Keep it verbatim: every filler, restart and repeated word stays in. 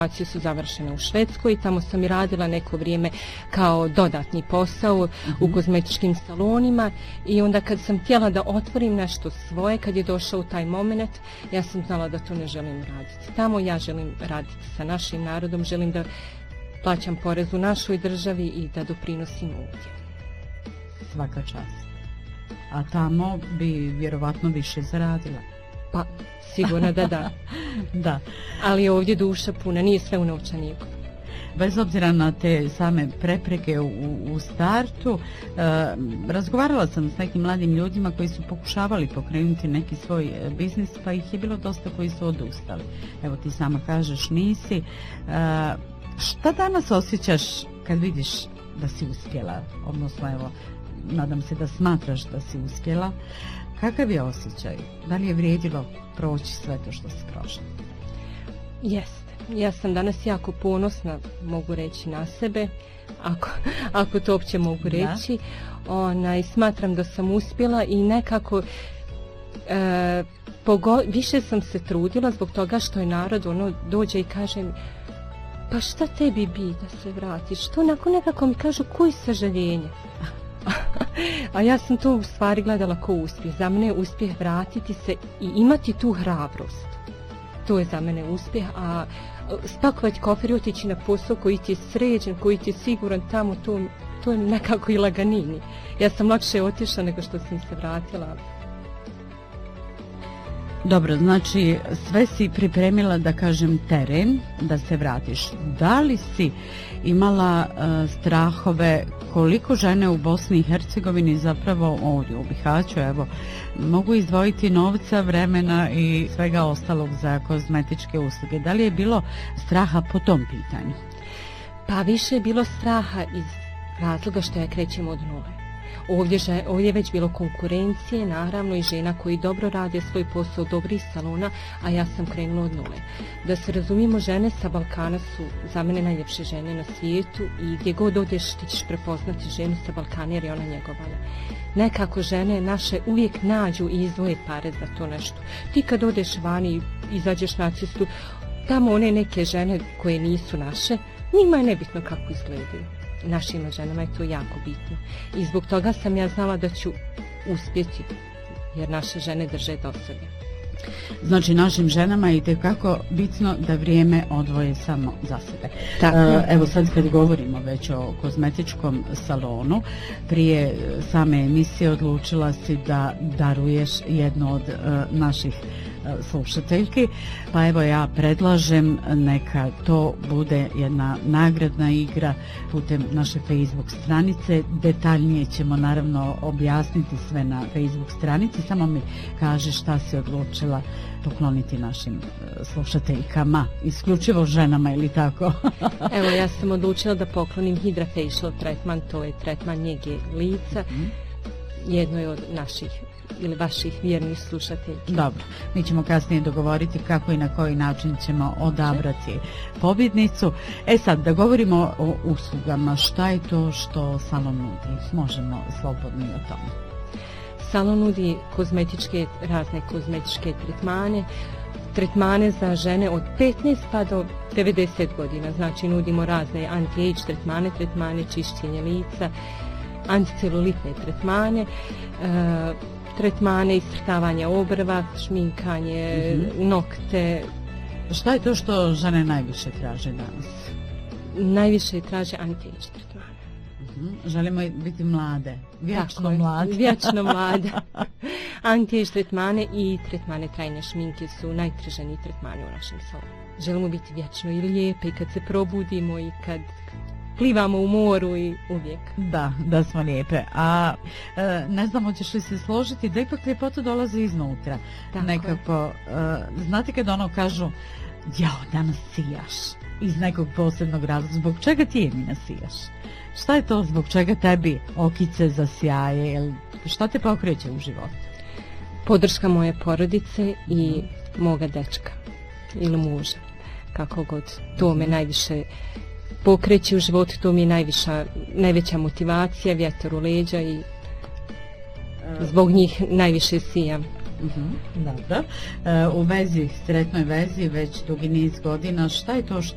su završene u Švedskoj i tamo sam i radila neko vrijeme kao dodatni posao mm-hmm. u kozmetičkim salonima i onda kad sam htjela da otvorim nešto svoje, kad je došao taj moment, ja sam znala da to ne želim raditi. Tamo ja želim raditi sa našim narodom, želim da plaćam porez u našoj državi i da doprinosim ovdje. Svaka čast. A tamo bi vjerovatno više zaradila. Pa, sigurno da da. Da. Ali ovdje duša puna, nije sve u novčaniku. Bez obzira na te same prepreke u, u startu, e, razgovarala sam s nekim mladim ljudima koji su pokušavali pokrenuti neki svoj biznis, pa ih je bilo dosta koji su odustali. Evo ti sama kažeš nisi. E, šta danas osjećaš kad vidiš da si uspjela? Odnosno, evo, nadam se da smatraš da si uspjela. Kakav je osjećaj? Da li je vrijedilo proći sve to što si prošla? Jeste. Ja sam danas jako ponosna, mogu reći, na sebe, ako, ako to uopće mogu reći. Onaj, smatram da sam uspjela i nekako e, pogo, više sam se trudila zbog toga što je narod ono dođe i kaže mi, pa šta tebi bi da se vratiš? To nakon nekako mi kažu koji sažaljenje. A ja sam to u stvari gledala kao uspjeh. Za mene je uspjeh vratiti se i imati tu hrabrost. To je za mene uspjeh, a spakovati kofer i otići na posao koji ti je sređen, koji ti je siguran tamo, to, to je nekako i laganini. Ja sam lakše otišla nego što sam se vratila. Dobro, znači sve si pripremila, da kažem, teren da se vratiš. Da li si imala uh, strahove koliko žene u Bosni i Hercegovini zapravo ovdje u Bihaću, evo, mogu izdvojiti novca, vremena i svega ostalog za kozmetičke usluge? Da li je bilo straha po tom pitanju? Pa više je bilo straha iz razloga što ja krećem od nule. Ovdje, ovdje je već bilo konkurencije, naravno, i žena koji dobro rade svoj posao, dobrih salona, a ja sam krenula od nule. Da se razumijemo, žene sa Balkana su za mene najljepše žene na svijetu i gdje god odeš ti ćeš prepoznati ženu sa Balkana jer je ona njegovana. Nekako žene naše uvijek nađu i izdvoje pare za to nešto. Ti kad odeš vani i izađeš na cestu, tamo one neke žene koje nisu naše, njima je nebitno kako izgledaju. Našim ženama je to jako bitno. I zbog toga sam ja znala da ću uspjeti, jer naše žene drže do sebe. Znači, našim ženama je itekako bitno da vrijeme odvoje samo za sebe. Tako. Evo sad kad govorimo već o kozmetičkom salonu, prije same emisije odlučila si da daruješ jednu od uh, naših slušateljki, pa evo ja predlažem neka to bude jedna nagradna igra putem naše Facebook stranice. Detaljnije ćemo naravno objasniti sve na Facebook stranici, samo mi kaži šta si odlučila pokloniti našim slušateljkama, isključivo ženama ili tako? Evo, ja sam odlučila da poklonim Hydra Facial tretman, to je tretman njege lica, mm-hmm. jednoj od naših ili vaših vjernih slušateljki. Dobro, mi ćemo kasnije dogovoriti kako i na koji način ćemo odabrati pobjednicu. E sad, da govorimo o uslugama, šta je to što salon nudi? Možemo slobodno o tome. Salon nudi kozmetičke, razne kozmetičke tretmane, tretmane za žene od petnaest pa do devedeset godina. Znači, nudimo razne anti-age tretmane, tretmane čišćenja lica, anticelulitne tretmane, e, tretmane iscrtavanja obrva, šminkanje, mm-hmm. nokte. Šta je to što žene najviše traže danas? Najviše traže anti-age tretmane. Mm-hmm. Želimo biti mlade, vječno Tako mlade. Vječno mlade. Anti-age tretmane i tretmane trajne šminke su najtraženiji tretmani u našem salonu. Želimo biti vječno i lijepe i kad se probudimo i kad plivamo u moru i uvijek. Da, da smo lijepe. A e, ne znam, hoćeš li se složiti da ipak ljepota dolazi iznutra. Tako nekako, e, znate kad ono kažu, jao, danas sijaš iz nekog posebnog razloga. Zbog čega ti je, Mina, sijaš? Šta je to zbog čega tebi okice zasjaje? Jel, šta te pokreće u životu? Podrška moje porodice i moga dečka ili muža. Kako god. To me najviše pokreće u životu, to mi je najviša, najveća motivacija, vjetar u leđa i zbog njih najviše sijam. Uh-huh. Dobro. E, u vezi, sretnoj vezi, već dugi niz godina, šta je to što